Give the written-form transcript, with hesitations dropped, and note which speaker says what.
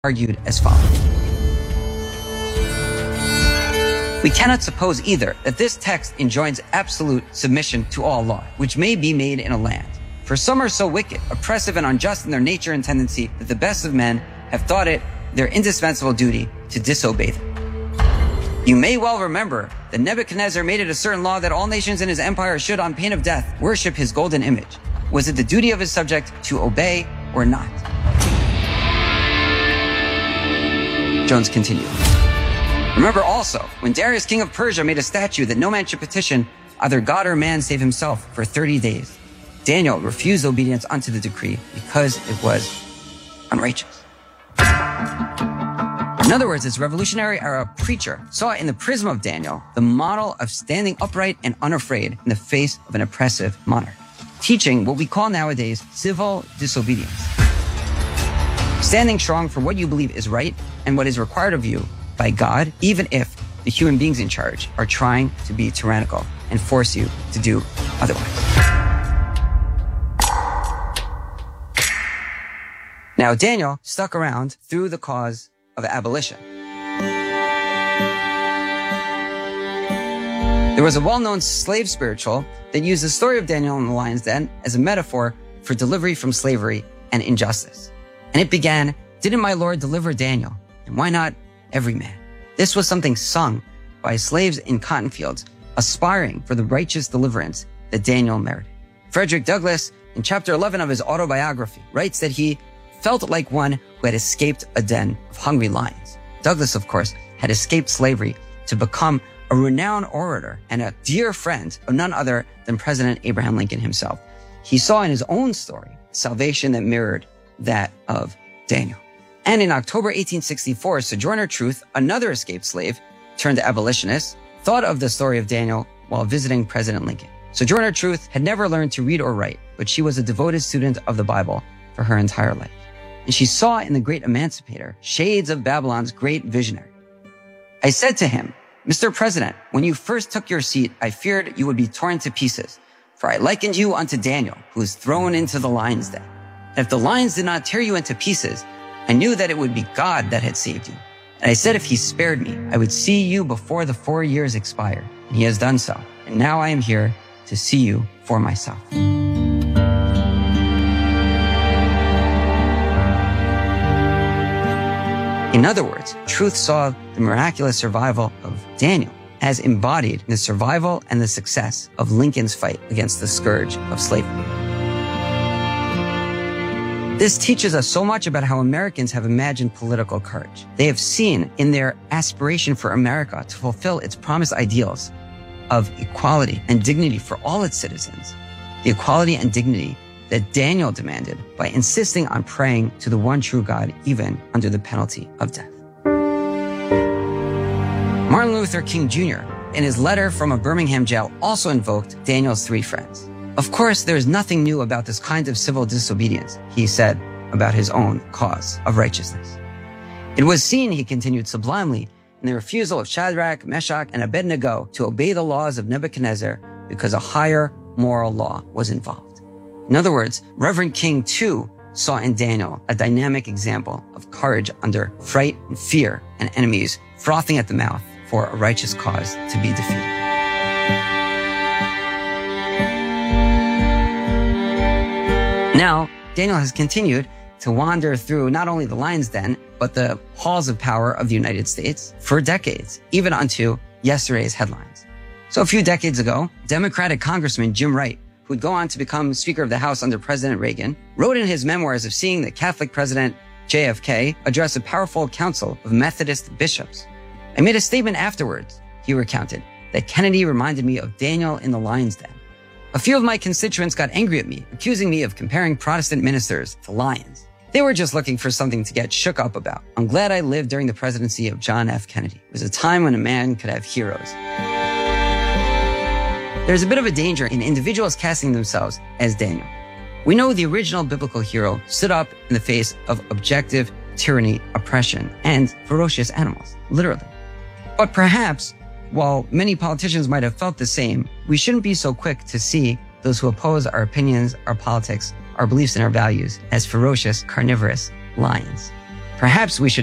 Speaker 1: argued as follows. We cannot suppose either that this text enjoins absolute submission to all law, which may be made in a land. For some are so wicked, oppressive, and unjust in their nature and tendency that the best of men have thought it their indispensable duty to disobey them. You may well remember that Nebuchadnezzar made it a certain law that all nations in his empire should, on pain of death, worship his golden image. Was it the duty of his subject to obey or not? Jones continued. Remember also, when Darius, king of Persia, made a statute that no man should petition either God or man save himself for 30 days, Daniel refused obedience unto the decree because it was unrighteous. In other words, this revolutionary era preacher saw in the prism of Daniel the model of standing upright and unafraid in the face of an oppressive monarch, teaching what we call nowadays civil disobedience. Standing strong for what you believe is right and what is required of you by God, even if the human beings in charge are trying to be tyrannical and force you to do otherwise. Now, Daniel stuck around through the cause of abolition. There was a well-known slave spiritual that used the story of Daniel in the lion's den as a metaphor for delivery from slavery and injustice. And it began, "Didn't my Lord deliver Daniel? And why not every man?" This was something sung by slaves in cotton fields, aspiring for the righteous deliverance that Daniel merited. Frederick Douglass, in chapter 11 of his autobiography, writes that he felt like one who had escaped a den of hungry lions. Douglass, of course, had escaped slavery to become a renowned orator and a dear friend of none other than President Abraham Lincoln himself. He saw in his own story salvation that mirrored that of Daniel. And in October 1864, Sojourner Truth, another escaped slave turned abolitionist, thought of the story of Daniel while visiting President Lincoln. Sojourner Truth had never learned to read or write, but she was a devoted student of the Bible for her entire life. And she saw in the great emancipator shades of Babylon's great visionary. I said to him, "Mr. President, when you first took your seat, I feared you would be torn to pieces, for I likened you unto Daniel, who was thrown into the lion's den. And if the lions did not tear you into pieces, I knew that it would be God that had saved you. And I said if he spared me, I would see you before the 4 years expired. And he has done so. And now I am here to see you for myself." In other words, Truth saw the miraculous survival of Daniel as embodied in the survival and the success of Lincoln's fight against the scourge of slavery. This teaches us so much about how Americans have imagined political courage. They have seen in their aspiration for America to fulfill its promised ideals of equality and dignity for all its citizens, the equality and dignity that Daniel demanded by insisting on praying to the one true God, even under the penalty of death. Martin Luther King Jr., in his letter from a Birmingham jail, also invoked Daniel's three friends. Of course, there is nothing new about this kind of civil disobedience, he said about his own cause of righteousness. It was seen, he continued sublimely, in the refusal of Shadrach, Meshach, and Abednego to obey the laws of Nebuchadnezzar because a higher moral law was involved. In other words, Reverend King too saw in Daniel a dynamic example of courage under fright and fear and enemies frothing at the mouth for a righteous cause to be defeated. Now, Daniel has continued to wander through not only the lion's den, but the halls of power of the United States for decades, even unto yesterday's headlines. So a few decades ago, Democratic Congressman Jim Wright, who would go on to become Speaker of the House under President Reagan, wrote in his memoirs of seeing the Catholic President JFK address a powerful council of Methodist bishops. "I made a statement afterwards," he recounted, "that Kennedy reminded me of Daniel in the lion's den. A few of my constituents got angry at me, accusing me of comparing Protestant ministers to lions. They were just looking for something to get shook up about. I'm glad I lived during the presidency of John F. Kennedy. It was a time when a man could have heroes." There's a bit of a danger in individuals casting themselves as Daniel. We know the original biblical hero stood up in the face of objective tyranny, oppression, and ferocious animals, literally. But perhaps, while many politicians might have felt the same, we shouldn't be so quick to see those who oppose our opinions, our politics, our beliefs, and our values as ferocious, carnivorous lions. Perhaps we should